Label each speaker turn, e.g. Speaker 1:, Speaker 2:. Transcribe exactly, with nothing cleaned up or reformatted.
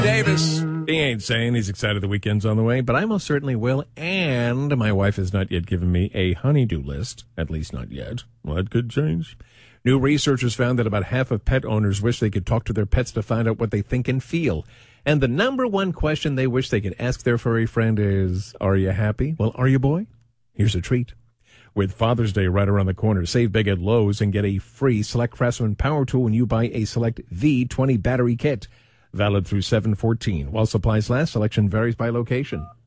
Speaker 1: Davis. He ain't saying he's excited the weekend's on the way, but I most certainly will. And my wife has not yet given me a honey-do list, at least not yet. Well, that could change. New research has found that about half of pet owners wish they could talk to their pets to find out what they think and feel. And the number one question they wish they could ask their furry friend is, are you happy? Well, are you, boy? Here's a treat. With Father's Day right around the corner, save big at Lowe's and get a free Select Craftsman power tool when you buy a Select V twenty battery kit. Valid through seven fourteen. While supplies last, selection varies by location.